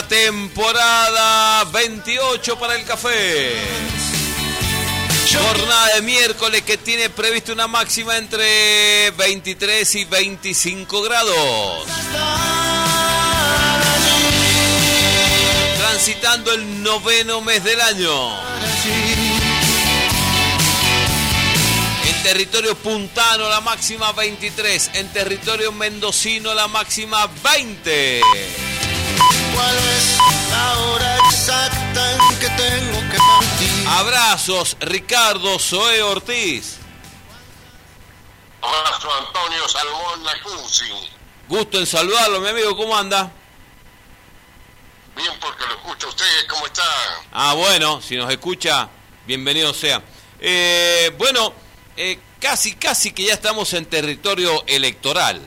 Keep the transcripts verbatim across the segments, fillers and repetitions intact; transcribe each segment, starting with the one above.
temporada veintiocho para el café. Jornada de miércoles que tiene previsto una máxima entre veintitrés y veinticinco grados. Transitando el noveno mes del año. En territorio puntano la máxima veintitrés, en territorio mendocino la máxima veinte. ¿Cuál es la hora exacta en que tengo que partir? Abrazos, Ricardo Zoé Ortiz. Abrazo, Antonio Salmón Lacunzi. Gusto en saludarlo, mi amigo, ¿cómo anda? Bien, porque lo escucha usted, ¿cómo está? Ah, bueno, si nos escucha, bienvenido sea. Eh, bueno, eh, casi, casi que ya estamos en territorio electoral.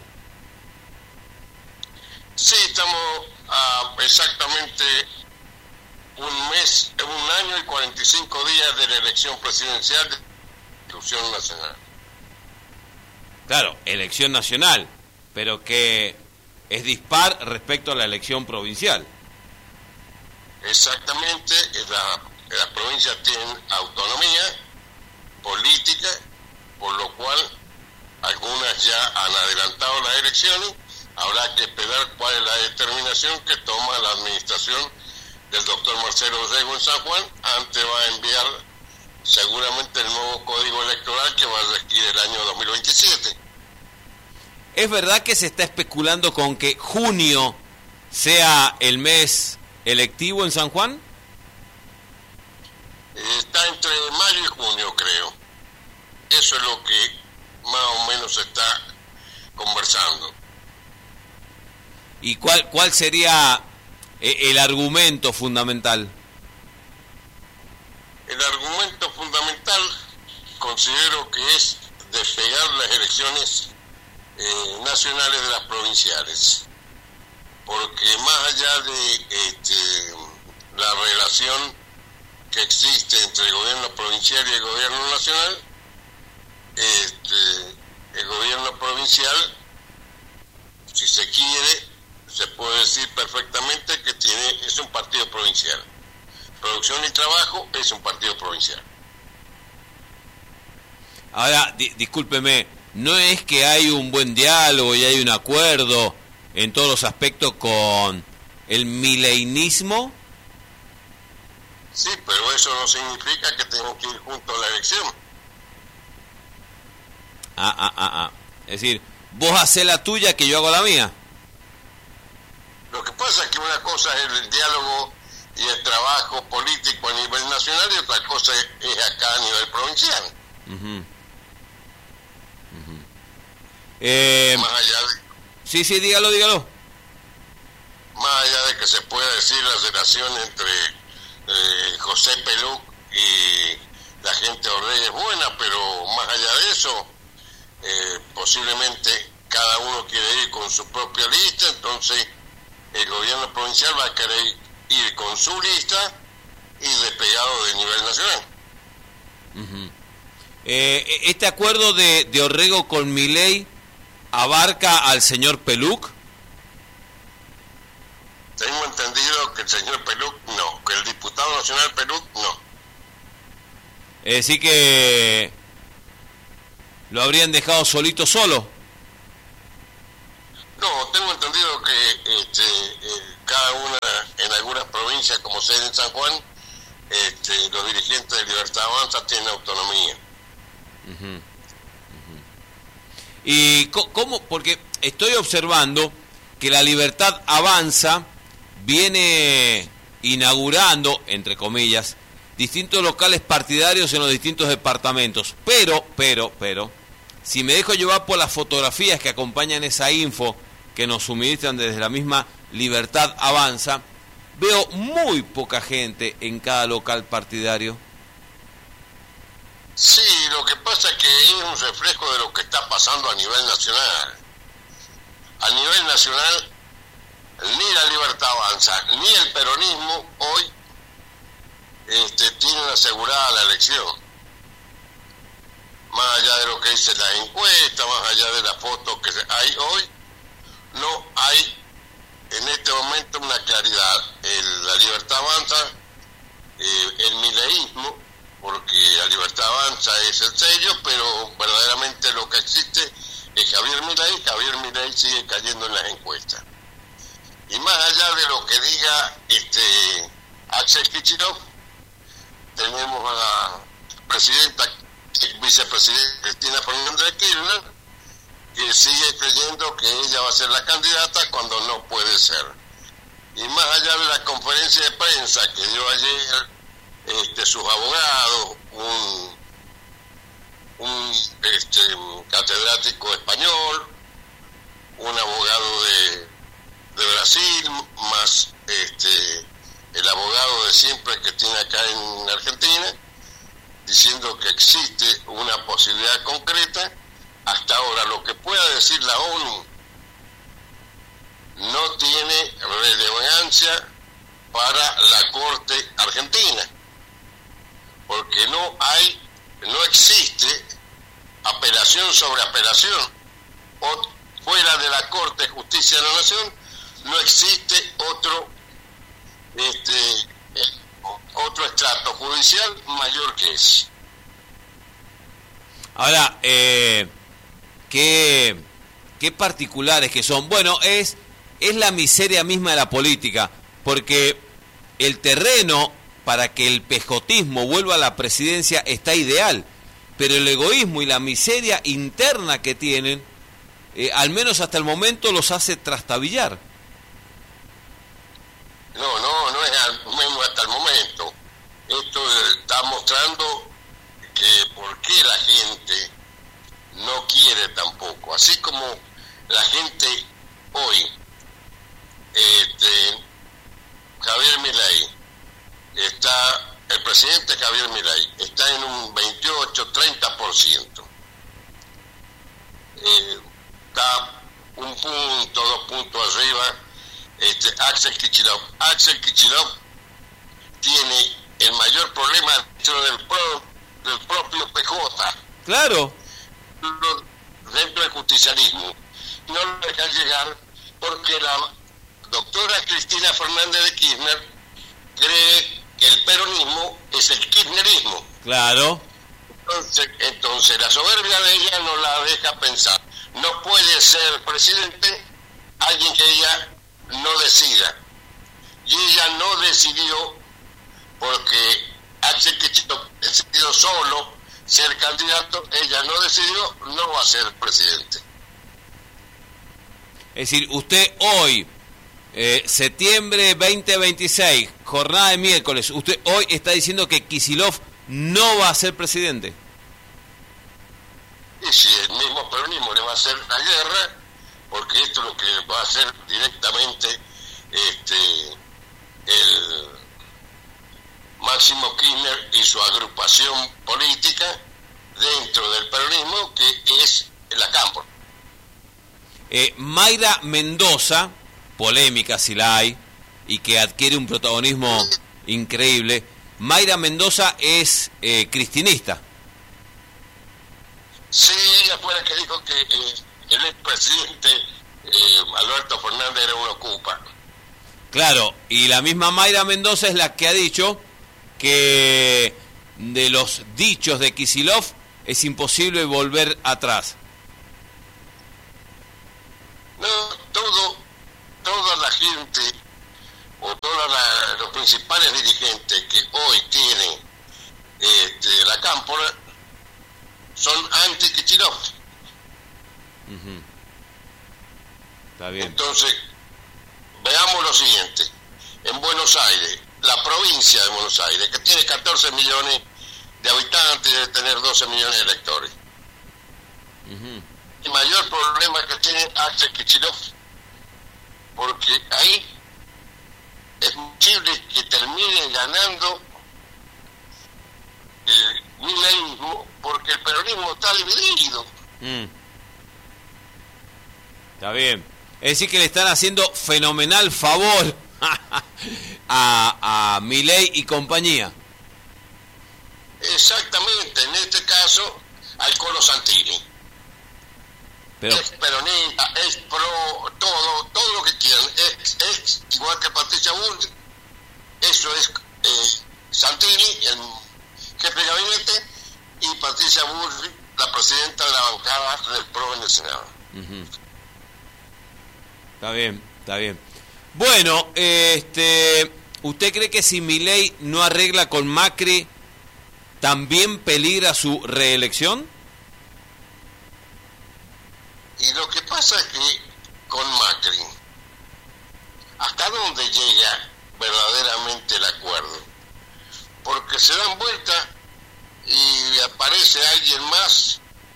Sí, estamos a exactamente un mes, un año y cuarenta y cinco días de la elección presidencial de la Constitución Nacional. Claro, elección nacional, pero que es dispar respecto a la elección provincial. Exactamente, la, las provincias tienen autonomía política, por lo cual algunas ya han adelantado las elecciones. Habrá que esperar cuál es la determinación que toma la administración del doctor Marcelo Rego en San Juan. Antes va a enviar seguramente el nuevo código electoral que va a regir el año dos mil veintisiete. ¿Es verdad que se está especulando con que junio sea el mes electivo en San Juan? Está entre mayo y junio, creo. Eso es lo que más o menos se está conversando. ¿Y cuál, cuál sería el argumento fundamental? El argumento fundamental considero que es despegar las elecciones eh, nacionales de las provinciales, porque más allá de este, la relación que existe entre el gobierno provincial y el gobierno nacional, este, el gobierno provincial, si se quiere, se puede decir perfectamente que tiene es un partido provincial. Producción y Trabajo es un partido provincial. Ahora, di- discúlpeme, ¿no es que hay un buen diálogo y hay un acuerdo en todos los aspectos con el mileinismo? Sí, pero eso no significa que tenemos que ir juntos a la elección. Ah, ah, ah, ah. Es decir, vos hacés la tuya que yo hago la mía. Lo que pasa es que una cosa es el diálogo y el trabajo político a nivel nacional y otra cosa es acá a nivel provincial. Uh-huh. Uh-huh. Eh, más allá de, sí, sí, dígalo, dígalo. más allá de que se pueda decir la relación entre eh, José Peluc y la gente de Orrego es buena, pero más allá de eso, eh, posiblemente cada uno quiere ir con su propia lista, entonces el gobierno provincial va a querer ir con su lista y despegado de nivel nacional. Uh-huh. Eh, ¿Este acuerdo de, de Orrego con Milei abarca al señor Peluc? Tengo entendido que el señor Peluc no, que el diputado nacional Peluc no. Es decir que lo habrían dejado solito solo. No, tengo entendido que este, eh, cada una, en algunas provincias, como sede en San Juan, este, los dirigentes de Libertad Avanza tienen autonomía. Uh-huh. Uh-huh. ¿Y cómo? Porque estoy observando que la Libertad Avanza viene inaugurando, entre comillas, distintos locales partidarios en los distintos departamentos. Pero, pero, pero, si me dejo llevar por las fotografías que acompañan esa info que nos suministran desde la misma Libertad Avanza, veo muy poca gente en cada local partidario. Sí, lo que pasa es que es un reflejo de lo que está pasando a nivel nacional. A nivel nacional, ni la Libertad Avanza, ni el peronismo hoy este, tienen asegurada la elección. Más allá de lo que dice la encuesta, más allá de las fotos que hay hoy, no hay en este momento una claridad. Libertad Avanza eh, el mileísmo, porque la Libertad Avanza es el sello, pero verdaderamente lo que existe es Javier Milei. Javier Milei sigue cayendo en las encuestas. Y más allá de lo que diga este Axel Kicillof, tenemos a la presidenta, vicepresidenta Cristina Fernández de Kirchner, que sigue creyendo que ella va a ser la candidata cuando no puede ser. Y más allá de la conferencia de prensa que dio ayer este, sus abogados, un, un este, un catedrático español, un abogado de, de Brasil, más este el abogado de siempre que tiene acá en Argentina, diciendo que existe una posibilidad concreta. Hasta ahora lo que pueda decir la ONU no tiene relevancia para la Corte Argentina, porque no hay, no existe apelación sobre apelación. O, fuera de la Corte de Justicia de la Nación no existe otro este eh, otro estrato judicial mayor que ese. Ahora, eh, qué, qué particulares que son. Bueno, es, es la miseria misma de la política, porque el terreno para que el pejotismo vuelva a la presidencia está ideal, pero el egoísmo y la miseria interna que tienen, eh, al menos hasta el momento, los hace trastabillar. No, no, no es al menos hasta el momento. Esto está mostrando que por qué la gente no quiere tampoco. Así como la gente hoy, este, Javier Milei, está, el presidente Javier Milei, está en un veintiocho, treinta por ciento. Eh, está un punto, dos puntos arriba. Este, Axel Kicillof. Axel Kicillof tiene el mayor problema dentro del, pro, del propio P J. Claro. Dentro del justicialismo. No lo dejan llegar porque la doctora Cristina Fernández de Kirchner cree que el peronismo es el kirchnerismo. Claro. Entonces, entonces la soberbia de ella no la deja pensar. No puede ser presidente alguien que ella no decida, y ella no decidió porque Axel Kicillof decidió solo ser candidato. Ella no decidió, no va a ser presidente. Es decir, usted hoy, eh, septiembre veinte veintiséis, jornada de miércoles, usted hoy está diciendo que Kicillof no va a ser presidente. Y si el mismo peronismo le va a hacer la guerra, porque esto es lo que va a hacer directamente este el Máximo Kirchner y su agrupación política dentro del peronismo, que es la Cámpora. Eh, Mayra Mendoza, polémica si la hay, y que adquiere un protagonismo increíble. Mayra Mendoza es eh, cristinista. Sí, ella fue la que dijo que eh, el expresidente eh, Alberto Fernández era un ocupa. Claro, y la misma Mayra Mendoza es la que ha dicho que de los dichos de Kicillof es imposible volver atrás. No, todo, toda la gente o todos los principales dirigentes que hoy tienen este, la Cámpora son anti-Kicillof. Uh-huh. Está bien. Entonces, veamos lo siguiente. En Buenos Aires, la provincia de Buenos Aires, que tiene catorce millones de habitantes, debe tener doce millones de electores. Uh-huh. El mayor problema que tiene Axel Kicillof, porque ahí es posible que termine ganando el mileísmo, porque el peronismo está dividido. Mm. Está bien. Es decir, que le están haciendo fenomenal favor a, a Milei y compañía. Exactamente, en este caso al Colo Santini. Pero, es peronista, es pro, todo, todo lo que quieran. Es, es igual que Patricia Bullrich, es ministro es eh, Santini, el jefe de gabinete, y Patricia Bullrich, la presidenta de la bancada del P R O en el Senado. Uh-huh. Está bien, está bien. Bueno, este, ¿usted cree que si Milei no arregla con Macri, también peligra su reelección? Y lo que pasa es que con Macri, ¿hasta dónde llega verdaderamente el acuerdo? Porque se dan vuelta y aparece alguien más.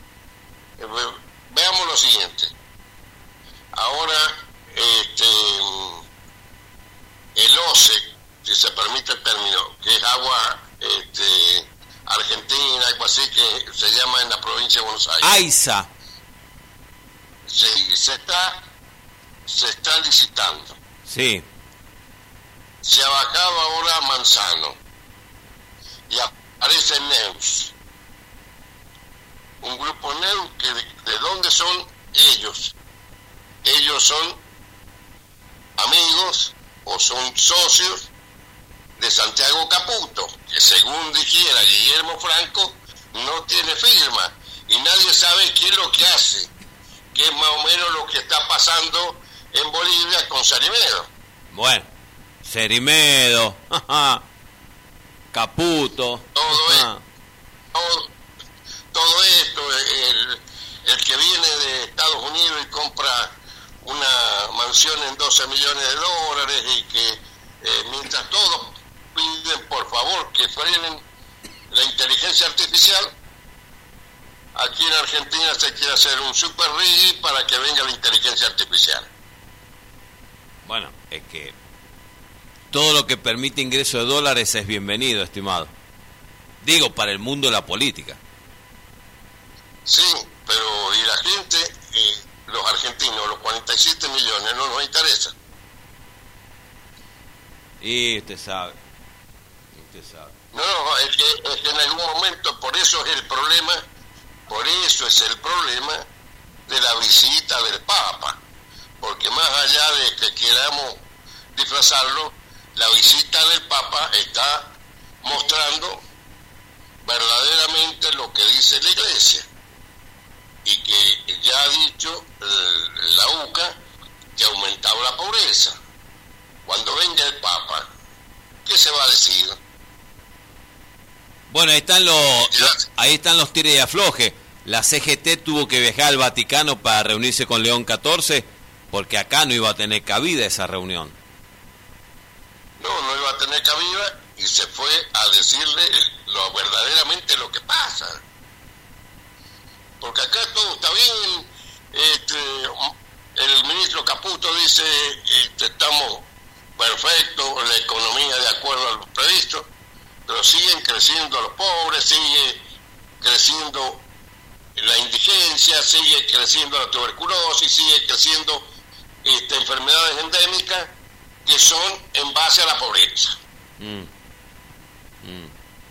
Veamos lo siguiente. Ahora, este, el O C E, si se permite el término, que es agua este, argentina, algo así que se llama en la provincia de Buenos Aires. AISA. Sí, se está, se está licitando. Sí. Se ha bajado ahora Manzano y aparece Neus, un grupo Neus que de, de dónde son ellos. Ellos son amigos o son socios de Santiago Caputo, que según dijera Guillermo Franco no tiene firma y nadie sabe qué es lo que hace, que es más o menos lo que está pasando en Bolivia con Cerimedo. Bueno, Cerimedo, Caputo. Todo, es, todo, todo esto, el, el que viene de Estados Unidos y compra una mansión en doce millones de dólares y que eh, mientras todos piden por favor que frenen la inteligencia artificial, aquí en Argentina se quiere hacer un super rigi para que venga la inteligencia artificial. Bueno, es que todo lo que permite ingreso de dólares es bienvenido, estimado. Digo, para el mundo de la política. Sí, pero y la gente, eh, los argentinos, los cuarenta y siete millones, no nos interesa. Y usted sabe, usted sabe. No, no, es que, es que en algún momento, por eso es el problema, por eso es el problema de la visita del Papa, porque más allá de que queramos disfrazarlo, la visita del Papa está mostrando verdaderamente lo que dice la Iglesia, y que ya ha dicho eh, la U C A que ha aumentado la pobreza. Cuando venga el Papa, ¿qué se va a decir? Bueno, ahí están los, los ahí están los tires y afloje. La C G T tuvo que viajar al Vaticano para reunirse con León catorce, porque acá no iba a tener cabida esa reunión. No, no iba a tener cabida y se fue a decirle lo verdaderamente lo que pasa. Porque acá todo está bien. Este, el ministro Caputo dice este, estamos perfectos, la economía de acuerdo a lo previsto, pero siguen creciendo los pobres, sigue creciendo la indigencia, sigue creciendo la tuberculosis, sigue creciendo este, enfermedades endémicas que son en base a la pobreza. Mm. Mm.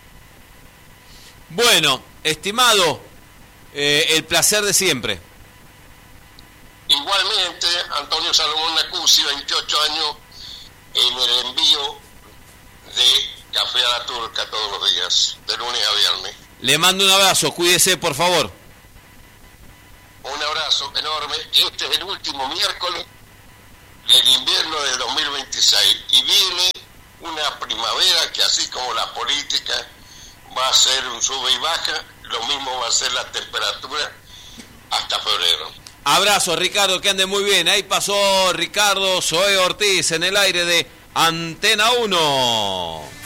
Bueno, estimado, eh, el placer de siempre. Igualmente, Antonio Salomón Nacuzzi, veintiocho años en el envío de Café a la Turca todos los días, de lunes a viernes. Le mando un abrazo, cuídese por favor. Un abrazo enorme. Este es el último miércoles del invierno del dos mil veintiséis y viene una primavera que, así como la política va a ser un sube y baja, lo mismo va a ser la temperatura hasta febrero. Abrazo, Ricardo, que ande muy bien. Ahí pasó Ricardo Zoé Ortiz en el aire de Antena uno.